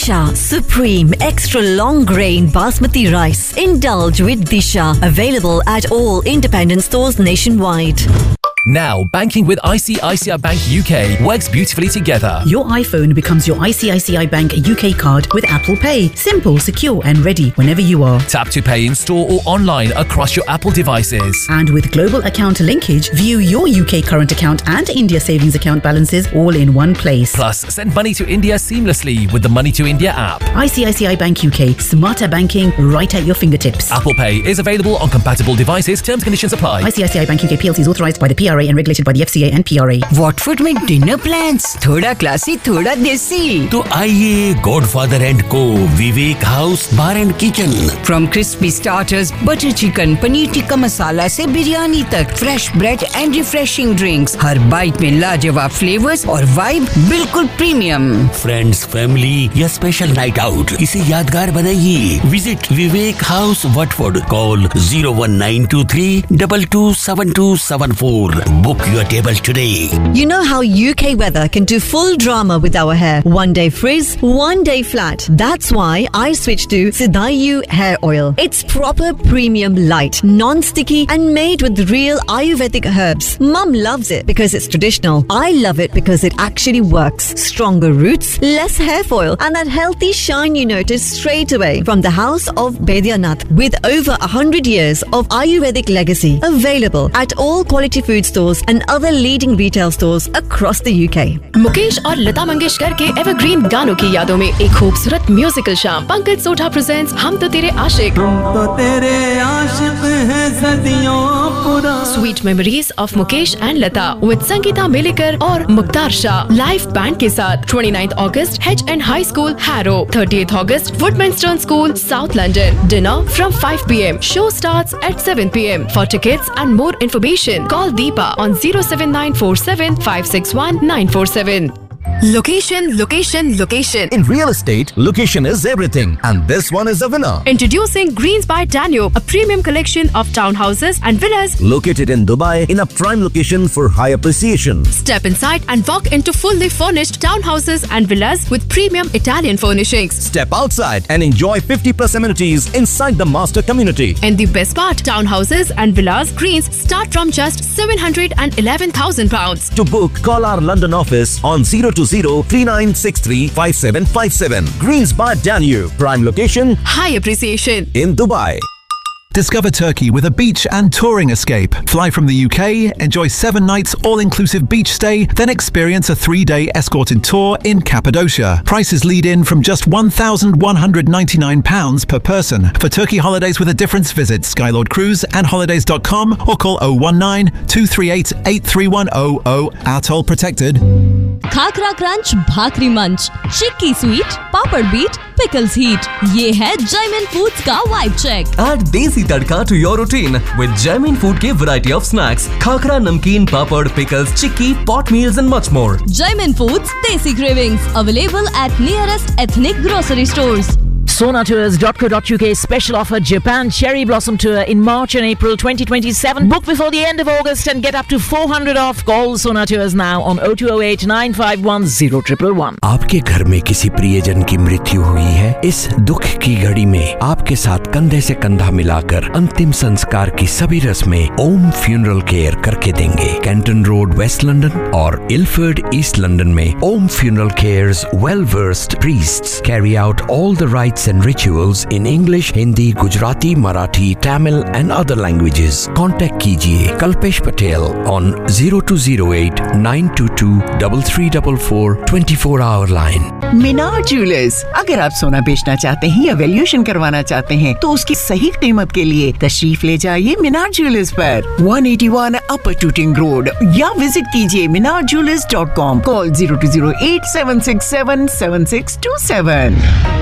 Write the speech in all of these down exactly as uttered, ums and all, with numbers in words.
Disha Supreme Extra Long Grain Basmati Rice. Indulge with Disha. Available at all independent stores nationwide. Now, banking with I C I C I Bank U K works beautifully together. Your iPhone becomes your I C I C I Bank U K card with Apple Pay. Simple, secure and ready whenever you are. Tap to pay in store or online across your Apple devices. And with global account linkage, view your U K current account and India savings account balances all in one place. Plus, send money to India seamlessly with the Money to India app. I C I C I Bank U K. Smarter banking right at your fingertips. Apple Pay is available on compatible devices. Terms and conditions apply. I C I C I Bank U K P L C is authorised by the P R A and regulated by the F C A and P R A. Watford में dinner plans थोड़ा classy थोड़ा देसी. तो आइए Godfather and Co Vivek House Bar and Kitchen. From crispy starters, butter chicken, paneer tikka masala से बिरयानी तक, fresh bread and refreshing drinks. Her bite में लाजवाब flavors और vibe बिल्कुल premium. Friends, family या special night out इसे यादगार बनाइए. Visit Vivek House Watford. Call zero one nine two three two two seven two seven four. Book your table today. You know how U K weather can do full drama with our hair. One day frizz, one day flat. That's why I switched to Sidayu hair oil. It's proper premium light, non-sticky and made with real Ayurvedic herbs. Mum loves it because it's traditional. I love it because it actually works. Stronger roots, less hair foil and that healthy shine you notice straight away. From the house of Baidyanath with over one hundred years of Ayurvedic legacy. Available at all quality food stores and other leading retail stores across the U K. Mukesh और लता मंगेशकर के evergreen गानों की यादों में एक खूबसूरत musical शाम. Pankaj Sodha presents हम तो तेरे आशिक. हम तो तेरे आशिक हैं सदियों पुरा. Sweet memories of Mukesh and Lata with Sangeeta Melekar और मुख्तार शाह लाइव बैंड के साथ. twenty-ninth August H N High School, Harrow. thirtieth August Woodmanston School, South London. Dinner from five p m. Show starts at seven p m. For tickets and more information, call Deepa on zero seven nine four seven five six one nine four seven. Location, location, location. In real estate, location is everything, and this one is the winner. Introducing Greens by Danube, a premium collection of townhouses and villas located in Dubai in a prime location for high appreciation. Step inside and walk into fully furnished townhouses and villas with premium Italian furnishings. Step outside and enjoy fifty plus amenities inside the master community. And the best part, townhouses and villas Greens start from just seven hundred eleven thousand pounds. To book, call our London office on zero two zero three nine six three five seven five seven. Greens by Danube, prime location, high appreciation in Dubai. Discover Turkey with a beach and touring escape. Fly from the U K, enjoy seven nights all-inclusive beach stay, then experience a three-day escorted tour in Cappadocia. Prices lead in from just one thousand one hundred ninety-nine pounds per person. For Turkey holidays with a difference, visit Skylord Cruise and holidays dot com or call zero one nine two three eight eight three one zero zero. Atoll protected. Khakhra crunch, भाकरी मंच, चिक्की sweet, पापड़ beat, pickles heat. ये है Jaymin foods का vibe check. Add desi tadka to your routine with Jaimin Food के variety of snacks, khakra, namkeen, papad, pickles, chikki, pot meals and much more. Jaimin Foods Desi Cravings, available at nearest ethnic grocery stores. Sona Tours dot co dot U K special offer Japan Cherry Blossom Tour in March and April twenty twenty-seven. Book before the end of August and get up to four hundred off. Call Sona Tours now on zero two zero eight nine five one zero one one one. आपके घर में किसी प्रियजन की मृत्यु हुई है? इस दुख की घड़ी में आपके साथ कंधे से कंधा मिलाकर अंतिम संस्कार की सभी रस्में ओम फ्यूनरल केयर करके देंगे. कैंटन रोड, वेस्ट लंदन और इल्फर्ड, ईस्ट लंदन में ओम funeral cares well versed priests carry out all the rights and rituals in English, Hindi, Gujarati, Marathi, Tamil and other languages. Contact कीजिए Kalpesh Patel on zero two zero eight nine two two three three four four twenty-four hour line. Minar jewellers, अगर आप सोना बेचना चाहते हैं या valuation करवाना चाहते हैं तो उसकी सही कीमत के लिए तशरीफ ले जाइए मीनार ज्वेलर्स पर one eighty-one अपर टूटिंग रोड या विजिट कीजिए मीनार jewellers dot com. Call zero two zero eight seven six seven seven six two seven.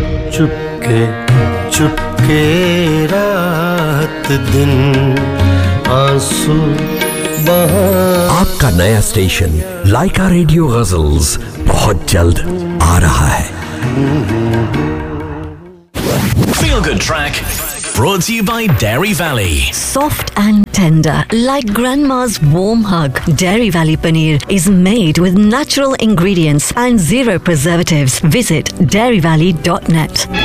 Chupke Chupke रात दिन आंसू बहा. आपका नया स्टेशन लाइका रेडियो गजल्स बहुत जल्द आ रहा है. Feel good track Brought to you by Dairy Valley. Soft and tender, like grandma's warm hug. Dairy Valley paneer is made with natural ingredients and zero preservatives. Visit dairy valley dot net.